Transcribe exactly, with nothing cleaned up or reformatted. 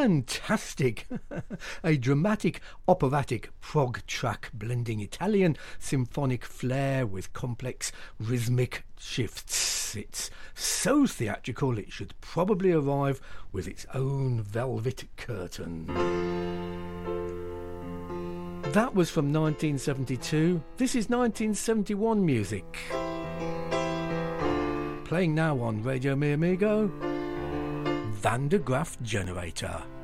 fantastic! A dramatic, operatic prog track blending Italian symphonic flair with complex rhythmic shifts. It's so theatrical it should probably arrive with its own velvet curtain. That was from nineteen seventy-two. This is nineteen seventy-one music. Playing now on Radio Mi Amigo, Van de Graaff Generator.